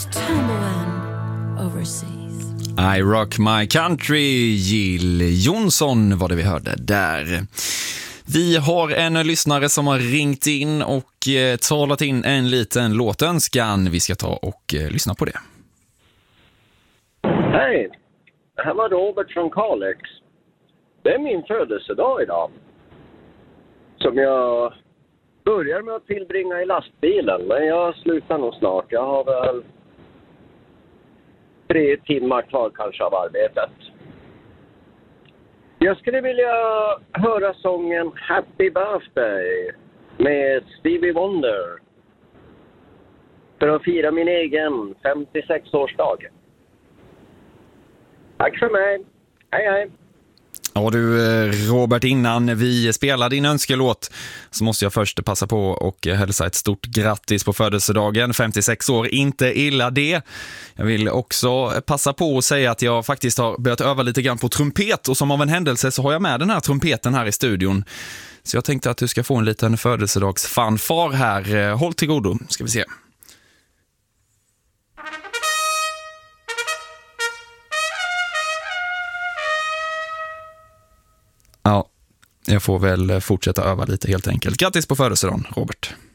tumbling overseas. I Rock My Country, Jill Johnson var det vi hörde där. Vi har en lyssnare som har ringt in och talat in en liten låtönskan. Vi ska ta och lyssna på det. Hej, det här var Robert från Kalix. Det är min födelsedag idag. Som jag börjar med att tillbringa i lastbilen. Men jag slutar nog snart. Jag har väl 3 timmar kvar kanske av arbetet. Jag skulle vilja höra sången Happy Birthday med Stevie Wonder. För att fira min egen 56-årsdag. Tack för mig. Hej hej. Ja du Robert, innan vi spelar din önskelåt så måste jag först passa på och hälsa ett stort grattis på födelsedagen. 56 år, inte illa det. Jag vill också passa på att säga att jag faktiskt har börjat öva lite grann på trumpet, och som av en händelse så har jag med den här trumpeten här i studion. Så jag tänkte att du ska få en liten födelsedagsfanfar här. Håll till godo, ska vi se. Ja, jag får väl fortsätta öva lite helt enkelt. Grattis på födelsedagen, Robert.